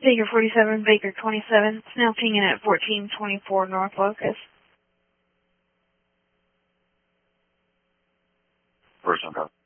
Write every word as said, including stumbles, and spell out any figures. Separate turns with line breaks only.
Baker forty-seven, Baker twenty-seven, now pinging at fourteen twenty-four North Locust.
First on call.